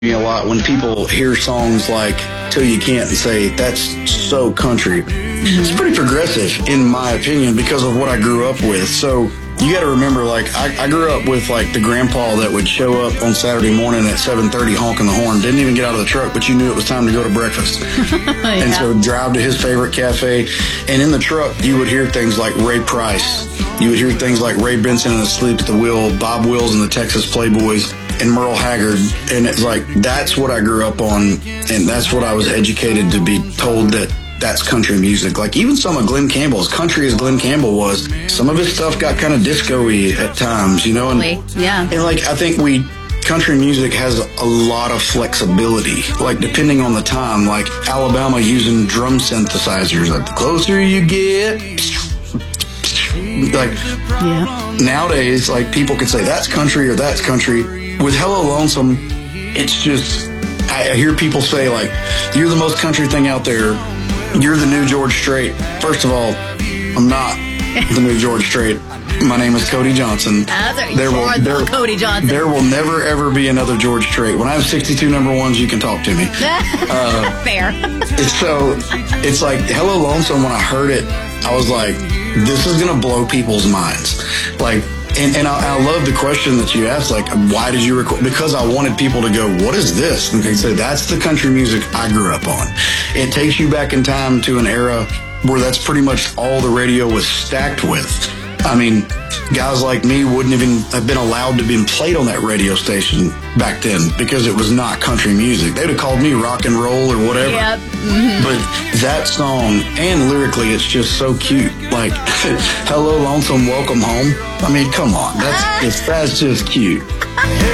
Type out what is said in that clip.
me a lot when people hear songs like Till You Can't and say, that's so country. It's pretty progressive, in my opinion, because of what I grew up with. So you got to remember, like, I grew up with, like, the grandpa that would show up on Saturday morning at 7:30 honking the horn. Didn't even get out of the truck, but you knew it was time to go to breakfast. Yeah. And so drive to his favorite cafe. And in the truck, you would hear things like Ray Price. You would hear things like Ray Benson and Asleep at the Wheel, Bob Wills and the Texas Playboys, and Merle Haggard. And it's like, that's what I grew up on, and that's what I was educated to be told that that's country music. Like, even some of Glenn Campbell's, country as Glenn Campbell was, some of his stuff got kind of disco-y at times, you know? And, yeah. And, like, I think country music has a lot of flexibility, like, depending on the time. Like, Alabama using drum synthesizers. Like, the closer you get, like, Yeah. nowadays, like, people can say that's country or that's country. With Hello Lonesome, it's just, I hear people say, like, you're the most country thing out there. You're the new George Strait. First of all, I'm not the new George Strait. My name is Cody Johnson. Cody Johnson. There will never, ever be another George Strait. When I have 62 number ones, you can talk to me. Fair. It's like, Hello Lonesome, when I heard it, I was like, this is going to blow people's minds. Like, and I love the question that you asked, like, why did you record? Because I wanted people to go, what is this? And they say, that's the country music I grew up on. It takes you back in time to an era where that's pretty much all the radio was stacked with. I mean, guys like me wouldn't even have been allowed to be played on that radio station back then because it was not country music. They would have called me rock and roll or whatever. Yep. But that song, and lyrically, it's just so cute. Like, Hello Lonesome, Welcome Home. I mean, come on. That's just cute.